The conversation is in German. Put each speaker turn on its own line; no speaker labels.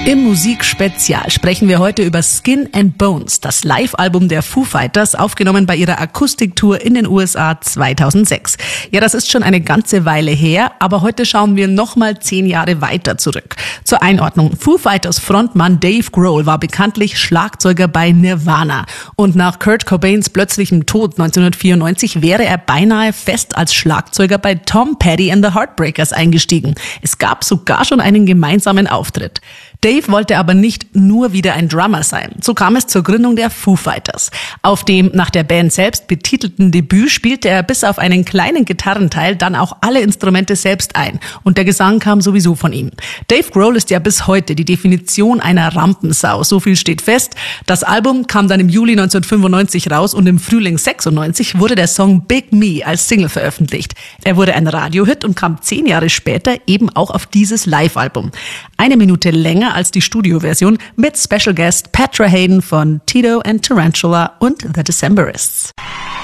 Im Musikspezial sprechen wir heute über Skin and Bones, das Live-Album der Foo Fighters, aufgenommen bei ihrer Akustiktour in den USA 2006. Ja, das ist schon eine ganze Weile her, aber heute schauen wir nochmal 10 Jahre weiter zurück. Zur Einordnung: Foo Fighters Frontmann Dave Grohl war bekanntlich Schlagzeuger bei Nirvana. Und nach Kurt Cobains plötzlichem Tod 1994 wäre er beinahe fest als Schlagzeuger bei Tom Petty and the Heartbreakers eingestiegen. Es gab sogar schon einen gemeinsamen Auftritt. Dave wollte aber nicht nur wieder ein Drummer sein. So kam es zur Gründung der Foo Fighters. Auf dem nach der Band selbst betitelten Debüt spielte er bis auf einen kleinen Gitarrenteil dann auch alle Instrumente selbst ein. Und der Gesang kam sowieso von ihm. Dave Grohl ist ja bis heute die Definition einer Rampensau. So viel steht fest. Das Album kam dann im Juli 1995 raus und im Frühling 96 wurde der Song Big Me als Single veröffentlicht. Er wurde ein Radiohit und kam 10 Jahre später eben auch auf dieses Live-Album. 1 Minute länger als die Studioversion mit Special Guest Petra Haden von Tito and Tarantula und The Decemberists.